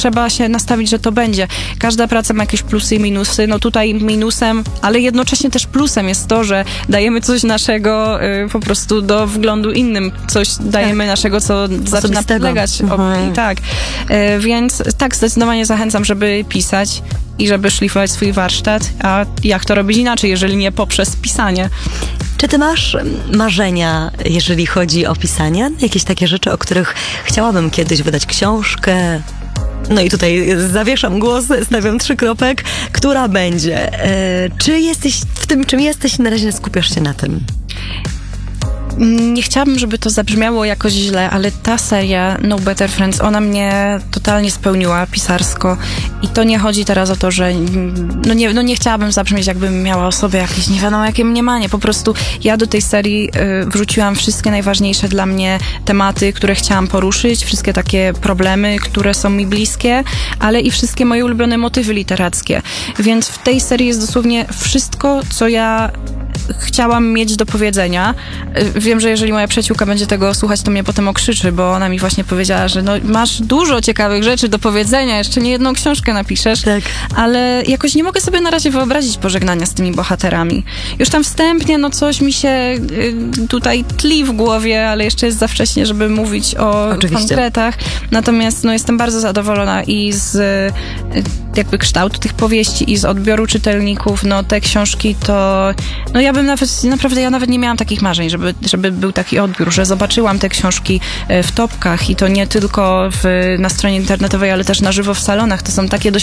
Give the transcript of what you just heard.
trzeba się nastawić, że to będzie. Każda praca ma jakieś plusy i minusy. No tutaj minusem, ale jednocześnie też plusem jest to, że dajemy coś naszego po prostu do wglądu innym. Coś dajemy naszego, co zaczyna podlegać. Tak. Więc tak, zdecydowanie zachęcam, żeby pisać i żeby szlifować swój warsztat. A jak to robić inaczej, jeżeli nie poprzez pisanie? Czy ty masz marzenia, jeżeli chodzi o pisanie? Jakieś takie rzeczy, o których chciałabym kiedyś wydać książkę? No i tutaj zawieszam głos, stawiam 3 kropek. Która będzie? Czy jesteś w tym, czym jesteś, na razie skupiasz się na tym? Nie chciałabym, żeby to zabrzmiało jakoś źle, ale ta seria No Better Friends, ona mnie totalnie spełniła pisarsko i to nie chodzi teraz o to, że nie chciałabym zabrzmieć, jakbym miała o sobie jakieś nie wiadomo jakie mniemanie. Po prostu ja do tej serii wrzuciłam wszystkie najważniejsze dla mnie tematy, które chciałam poruszyć, wszystkie takie problemy, które są mi bliskie, ale i wszystkie moje ulubione motywy literackie. Więc w tej serii jest dosłownie wszystko, co ja chciałam mieć do powiedzenia. Wiem, że jeżeli moja przyjaciółka będzie tego słuchać, to mnie potem okrzyczy, bo ona mi właśnie powiedziała, że no, masz dużo ciekawych rzeczy do powiedzenia, jeszcze nie jedną książkę napiszesz, tak. Ale jakoś nie mogę sobie na razie wyobrazić pożegnania z tymi bohaterami. Już tam wstępnie, no coś mi się tutaj tli w głowie, ale jeszcze jest za wcześnie, żeby mówić o konkretach. Natomiast no, jestem bardzo zadowolona i z jakby kształtu tych powieści i z odbioru czytelników. No te książki to... No ja bym nawet nie miałam takich marzeń, żeby był taki odbiór, że zobaczyłam te książki w topkach i to nie tylko na stronie internetowej, ale też na żywo w salonach. To są takie